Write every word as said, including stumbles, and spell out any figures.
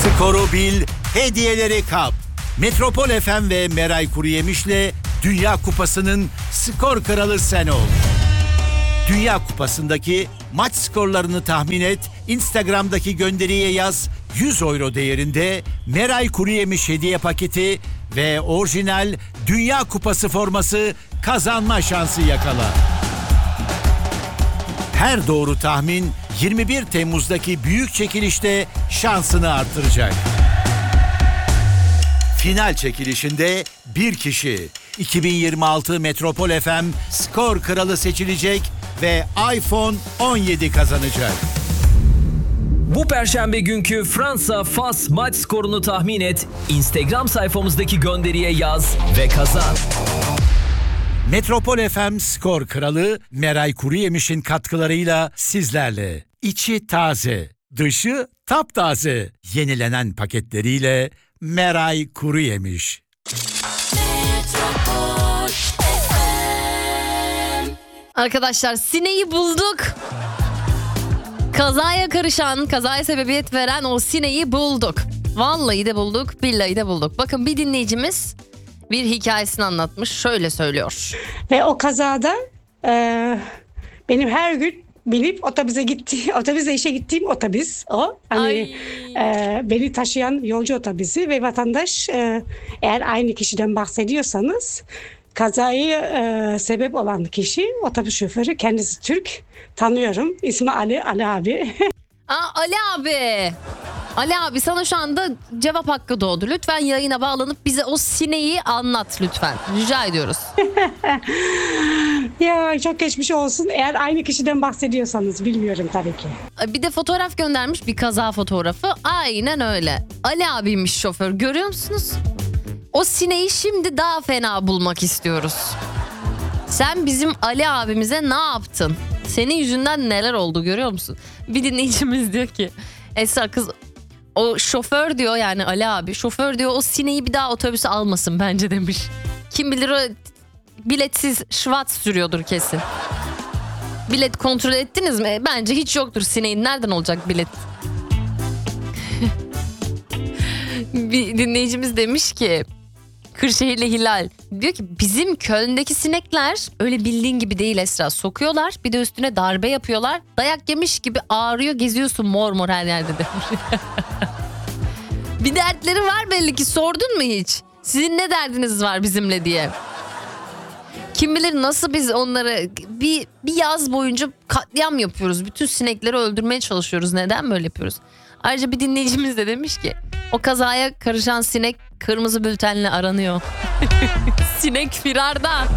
Skoru bil, hediyeleri kap. Metropol F M ve Meray Kuruyemiş'le Dünya Kupası'nın skor kralı sen ol. Dünya Kupası'ndaki maç skorlarını tahmin et, Instagram'daki gönderiye yaz, yüz euro değerinde Meray Kuruyemiş hediye paketi ve orijinal Dünya Kupası forması kazanma şansı yakala. Her doğru tahmin yirmi bir Temmuz'daki büyük çekilişte şansını artıracak. Final çekilişinde bir kişi iki bin yirmi altı Metropol F M skor kralı seçilecek ve iPhone on yedi kazanacak. Bu perşembe günkü Fransa-Fas maç skorunu tahmin et, Instagram sayfamızdaki gönderiye yaz ve kazan. Metropol F M skor kralı Meray Kuruyemiş'in katkılarıyla sizlerle. İçi taze, dışı taptaze. Yenilenen paketleriyle Meray Kuruyemiş. Arkadaşlar sineği bulduk. Kazaya karışan, kazaya sebebiyet veren o sineği bulduk. Vallahi de bulduk, billahi de bulduk. Bakın bir dinleyicimiz bir hikayesini anlatmış. Şöyle söylüyor. Ve o kazada e, benim her gün binip otobüse gitti, otobüse işe gittiğim otobüs o. Hani e, beni taşıyan yolcu otobüsü ve vatandaş e, eğer aynı kişiden bahsediyorsanız kazayı e, sebep olan kişi otobüs şoförü, kendisi Türk, tanıyorum. İsmi Ali, Ali abi. Aa, Ali abi. Ali abi sana şu anda cevap hakkı doğdu. Lütfen yayına bağlanıp bize o sineği anlat lütfen. Rica ediyoruz. Ya çok geçmiş olsun. Eğer aynı kişiden bahsediyorsanız bilmiyorum tabii ki. Bir de fotoğraf göndermiş, bir kaza fotoğrafı. Aynen öyle. Ali abiymiş şoför, görüyor musunuz? O sineği şimdi daha fena bulmak istiyoruz. Sen bizim Ali abimize ne yaptın? Senin yüzünden neler oldu görüyor musun? Bir dinleyicimiz diyor ki Esra kız o şoför diyor, yani Ali abi şoför diyor, o sineği bir daha otobüse almasın bence demiş. Kim bilir o biletsiz şvat sürüyordur kesin. Bilet kontrol ettiniz mi? Bence hiç yoktur sineğin, nereden olacak bilet? Bir dinleyicimiz demiş ki Kırşehirli Hilal diyor ki bizim Köln'deki sinekler öyle bildiğin gibi değil Esra, sokuyorlar bir de üstüne darbe yapıyorlar, dayak yemiş gibi ağrıyor, geziyorsun mor mor her yerde demiş. Bir dertleri var belli ki, sordun mu hiç? Sizin ne derdiniz var bizimle diye. Kim bilir nasıl biz onları bir, bir yaz boyunca katliam yapıyoruz, bütün sinekleri öldürmeye çalışıyoruz, neden böyle yapıyoruz? Ayrıca bir dinleyicimiz de demiş ki o kazaya karışan sinek kırmızı bültenle aranıyor. Sinek firarda.